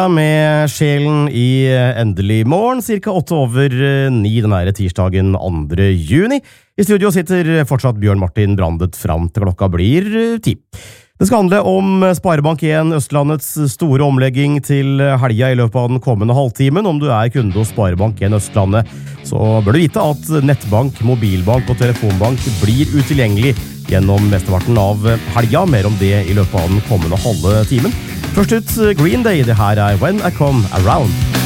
Med sjelen i endelig morgen, cirka 8:09 den her tirsdagen 2. juni. I studio sitter fortsatt Bjørn Martin Brandet fram til klokka blir 10. Det skal handle om Sparebank1 Østlandets store omlegging til helga i løpet av den kommende halvtimen. Om du kunde hos Sparebank1 Østlandet, så bør du vite at nettbank, mobilbank og telefonbank blir utilgjengelig gjennom mesteparten av helga. Mer om det i løpet av den kommende halve timen. Først ut Green Day, det her When I Come Around.